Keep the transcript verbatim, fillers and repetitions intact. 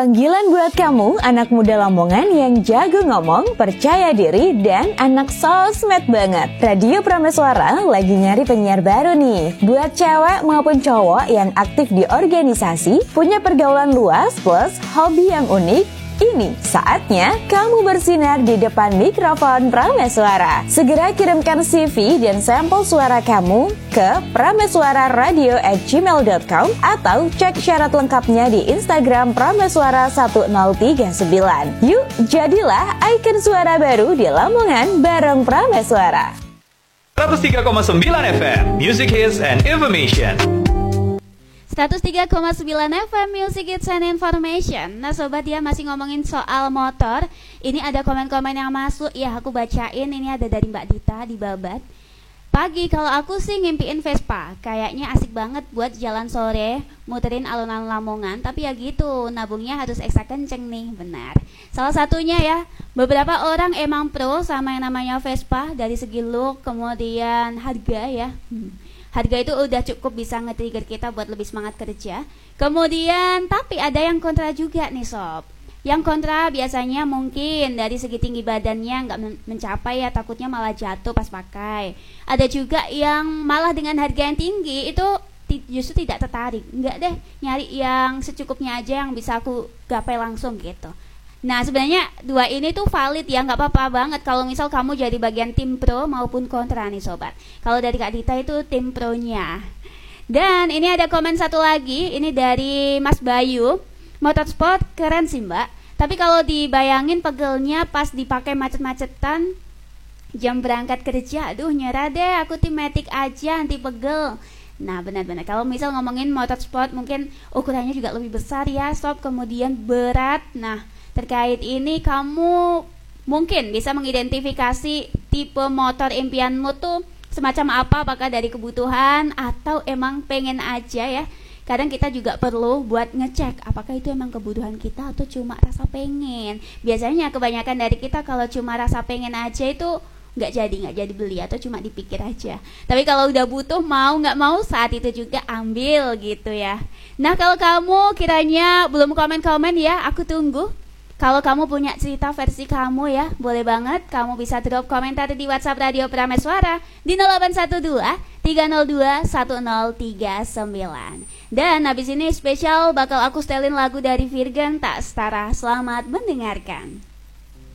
Panggilan buat kamu, anak muda Lamongan yang jago ngomong, percaya diri, dan anak sosmed banget. Radio Prameswara lagi nyari penyiar baru nih. Buat cewek maupun cowok yang aktif di organisasi, punya pergaulan luas plus hobi yang unik, ini saatnya kamu bersinar di depan mikrofon Prameswara. Segera kirimkan C V dan sampel suara kamu ke prameswararadio at gmail dot com atau cek syarat lengkapnya di Instagram Prameswara satu nol tiga sembilan. Yuk, jadilah ikon suara baru di Lamongan bareng Prameswara. seratus tiga koma sembilan F M, Music Hits and Information. seratus tiga koma sembilan F M Music Hits and Information. Nah sobat ya, masih ngomongin soal motor. Ini ada komen-komen yang masuk. Ya aku bacain, ini ada dari Mbak Dita di Babat. Pagi, kalau aku sih ngimpiin Vespa. Kayaknya asik banget buat jalan sore, muterin alun-alun Lamongan. Tapi ya gitu, nabungnya harus ekstra kenceng nih. Benar. Salah satunya ya, beberapa orang emang pro sama yang namanya Vespa. Dari segi look, kemudian harga ya. hmm. Harga itu udah cukup bisa nge-trigger kita buat lebih semangat kerja. Kemudian, tapi ada yang kontra juga nih sob. Yang kontra biasanya mungkin dari segi tinggi badannya nggak men- mencapai ya, takutnya malah jatuh pas pakai. Ada juga yang malah dengan harga yang tinggi itu ti- justru tidak tertarik. Nggak deh, nyari yang secukupnya aja yang bisa aku gapai langsung gitu. Nah sebenarnya dua ini tuh valid ya, nggak apa-apa banget kalau misal kamu jadi bagian tim pro maupun kontra nih sobat. Kalau dari Kak Dita itu tim pro-nya. Dan ini ada komen satu lagi, ini dari Mas Bayu. Motorsport keren sih mbak, tapi kalau dibayangin pegelnya pas dipakai macet-macetan jam berangkat kerja, aduh nyerah deh, aku tim Matic aja anti pegel. Nah benar-benar kalau misal ngomongin motorsport mungkin ukurannya juga lebih besar ya sob, kemudian berat. Nah terkait ini kamu mungkin bisa mengidentifikasi tipe motor impianmu tuh semacam apa, apakah dari kebutuhan atau emang pengen aja ya. Kadang kita juga perlu buat ngecek apakah itu emang kebutuhan kita atau cuma rasa pengen. Biasanya kebanyakan dari kita kalau cuma rasa pengen aja itu nggak jadi, nggak jadi beli atau cuma dipikir aja. Tapi kalau udah butuh, mau nggak mau saat itu juga ambil gitu ya. Nah kalau kamu kiranya belum komen-komen ya, aku tunggu. Kalau kamu punya cerita versi kamu ya, boleh banget kamu bisa drop komentar di WhatsApp Radio Prameswara di nol delapan satu dua tiga nol dua satu nol tiga sembilan. Dan habis ini spesial bakal aku setelin lagu dari Virgen Tak Setara. Selamat mendengarkan.